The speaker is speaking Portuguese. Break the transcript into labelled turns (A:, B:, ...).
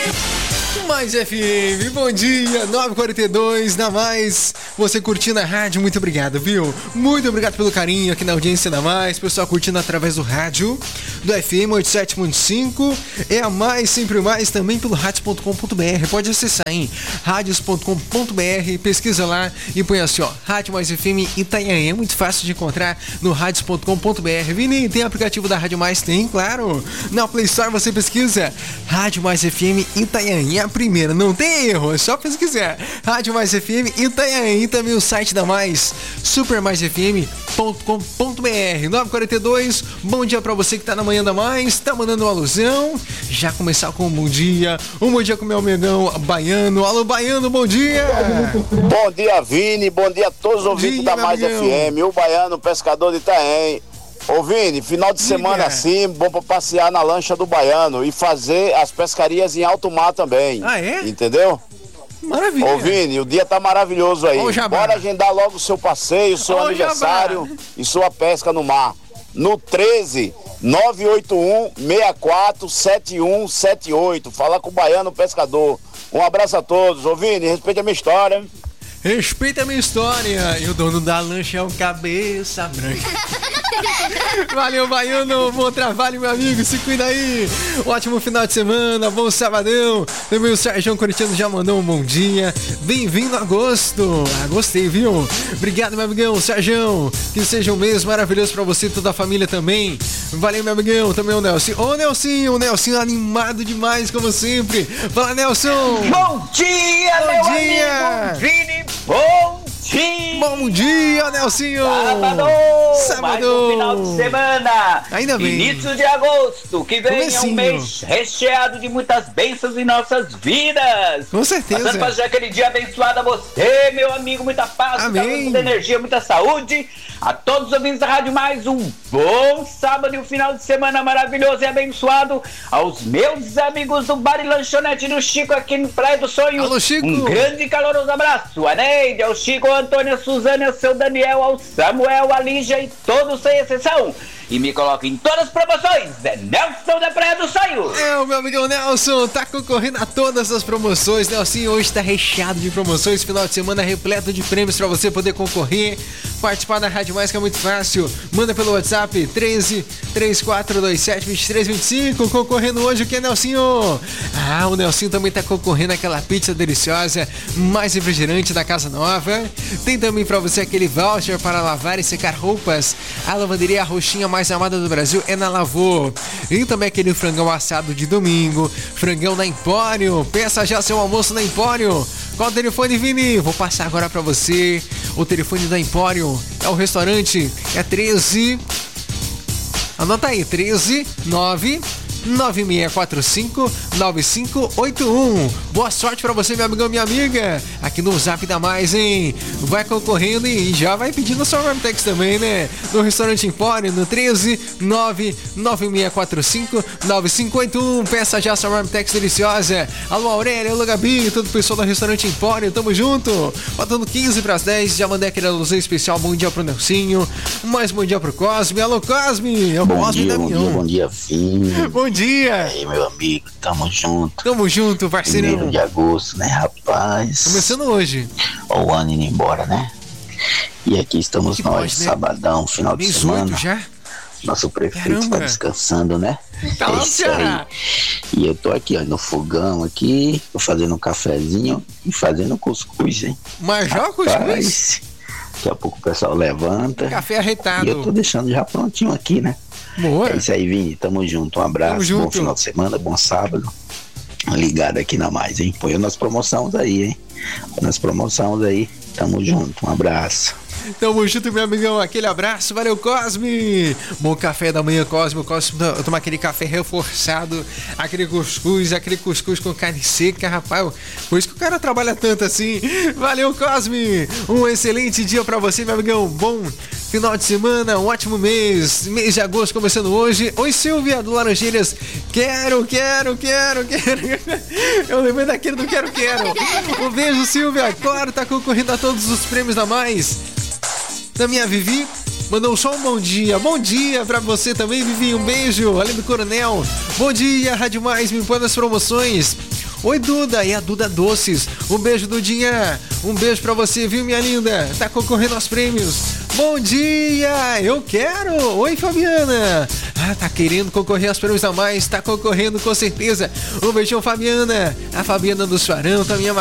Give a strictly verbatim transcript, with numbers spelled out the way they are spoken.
A: Mais F M, bom dia, nove e quarenta e dois, na Mais, você curtindo a rádio, muito obrigado, viu? Muito obrigado pelo carinho aqui na audiência da Mais, pessoal curtindo através do rádio, do F M oitenta e sete ponto cinco, é a Mais, sempre mais, também pelo radios ponto com ponto b r, pode acessar em radios ponto com ponto b r, pesquisa lá e põe assim, ó, Rádio Mais F M Itanhaém, é muito fácil de encontrar no radios ponto com ponto b r. Vini, tem aplicativo da Rádio Mais? Tem, claro, na Play Store você pesquisa Rádio Mais F M Itanhaém, a primeira, não tem erro, é só pesquisar Rádio Mais F M Itanhaém, e também o site da Mais, super mais f m ponto com ponto b r. Nove e quarenta e dois, bom dia pra você que tá na manhã da Mais, tá mandando uma alusão, já começar com um bom dia, um bom dia com o meu amigão Baiano. Alô Baiano, bom dia!
B: Bom dia, Vini, bom dia a todos os ouvintes da Mais amigão. F M, o Baiano, pescador de Itanhaém. Ô Vini, final de Diga. semana assim, bom pra passear na lancha do Baiano e fazer as pescarias em alto mar também.
A: Ah, é?
B: Entendeu?
A: Maravilha.
B: Ô Vini, o dia tá maravilhoso aí. Ô, Bora agendar logo o seu passeio, seu Ô, aniversário Jabá. e sua pesca no mar. No treze, nove oito um, seis quatro sete um sete oito. Fala com o Baiano Pescador. Um abraço a todos. Ô Vini, respeita a minha história.
A: Respeita a minha história. E o dono da lancha é um cabeça branca. Valeu, Baiano, bom trabalho, meu amigo, se cuida aí. Ótimo final de semana, bom sabadão. Também o Sérgio Coritiano já mandou um bom dia. Bem-vindo a agosto. Ah, gostei, viu? Obrigado, meu amigão, Sérgio. Que seja um mês maravilhoso pra você e toda a família também. Valeu, meu amigão, também o Nelson. Ô, Nelson, o Nelson animado demais, como sempre. Fala, Nelson.
C: Bom dia,
A: bom
C: meu
A: dia.
C: amigo Vini. Bom dia.
A: Bom dia, Nelsinho.
C: Sábado.
A: Sábado.
C: Mais um final de semana.
A: Ainda bem.
C: Início de agosto, que vem é um mês recheado de muitas bênçãos em nossas vidas.
A: Com certeza.
C: Passando para aquele dia abençoado a você, meu amigo. Muita paz,
A: Amém.
C: muita, muita energia, muita saúde. A todos os ouvintes da Rádio Mais, um bom sábado e um final de semana maravilhoso e abençoado. Aos meus amigos do Bar e Lanchonete do Chico aqui no Praia do Sonho.
A: Alô, Chico.
C: Um grande e caloroso abraço. A Neide, ao Chico, ao Antônio, a Suzana, ao seu Daniel, ao Samuel, a Lígia e todos sem exceção. E me coloca em todas as promoções. É Nelson da Praia do Sonho.
A: É, o meu amigão Nelson tá concorrendo a todas as promoções. Nelson hoje tá recheado de promoções. Final de semana repleto de prêmios pra você poder concorrer. Participar da Rádio Mais, que é muito fácil. Manda pelo WhatsApp treze, três quatro dois sete, dois três dois cinco. Concorrendo hoje o que é, Nelsinho? Ah, o Nelsinho também tá concorrendo àquela pizza deliciosa, mais refrigerante da Casa Nova. Tem também pra você aquele voucher para lavar e secar roupas. A lavanderia Roxinha mais amada do Brasil é na Lavô. E também aquele frangão assado de domingo, frangão da Empório. Peça já seu almoço na Empório. Qual o telefone, Vini? Vou passar agora pra você. O telefone da Empório é o restaurante, é treze. Anota aí, treze nove nove seis quatro cinco nove cinco oito um. Boa sorte pra você, meu amigão, minha amiga. Aqui no Zap da Mais, hein? Vai concorrendo e já vai pedindo a sua Marmitex também, né? No restaurante Empório, no treze nove nove seis quatro cinco nove cinco oito um. Peça já a sua Marmitex deliciosa. Alô, Aurélia, alô, Gabi, todo o pessoal do restaurante Empório, tamo junto. Faltando quinze para as dez, já mandei aquele alusão especial. Bom dia pro Nelsinho, mais bom dia pro Cosme. Alô, Cosme, é o
D: bom
A: Cosme
D: dia,
A: da
D: bom dia, bom dia, filho.
A: Bom dia.
D: E aí, meu amigo, tamo junto.
A: Tamo junto, parceirão.
D: Primeiro de agosto, né, rapaz?
A: Começando hoje.
D: Ó, o ano indo embora, né? E aqui estamos
A: que
D: nós,
A: pode, né?
D: Sabadão, final de semana.
A: já?
D: Nosso prefeito
A: Caramba.
D: tá descansando, né?
A: Tá
D: é
A: lá,
D: isso aí. E eu tô aqui, ó, no fogão aqui, tô fazendo um cafezinho e fazendo cuscuz, hein?
A: Mas já o cuscuz?
D: Daqui a pouco o pessoal levanta.
A: Café arretado.
D: E eu tô deixando já prontinho aqui, né?
A: Boa.
D: É isso aí, Vini. Tamo junto. Um abraço. Bom final de semana, bom sábado. Ligado aqui na Mais, hein? Põe nas promoções aí, hein? Põe nas promoções aí. Tamo junto. Um abraço.
A: Tamo junto, meu amigão. Aquele abraço. Valeu, Cosme. Bom café da manhã, Cosme. O Cosme toma aquele café reforçado, aquele cuscuz, aquele cuscuz com carne seca, rapaz. Por isso que o cara trabalha tanto assim. Valeu, Cosme. Um excelente dia pra você, meu amigão. Bom final de semana, um ótimo mês. Mês de agosto começando hoje. Oi, Silvia, do Laranjeiras. Quero, quero, quero, quero. Eu lembrei daquele do quero, quero. Um beijo, Silvia. Claro, tá concorrendo a todos os prêmios da Mais. Da minha Vivi, mandou só um bom dia. Bom dia pra você também, Vivi. Um beijo. Além do Coronel. Bom dia, Rádio Mais, me põe nas promoções. Oi, Duda, e a Duda Doces. Um beijo, Dudinha. Um beijo pra você, viu, minha linda? Tá concorrendo aos prêmios. Bom dia, eu quero. Oi, Fabiana. Ah, tá querendo concorrer aos prêmios a mais. Tá concorrendo com certeza. Um beijão, Fabiana. A Fabiana do Suarão, tá minha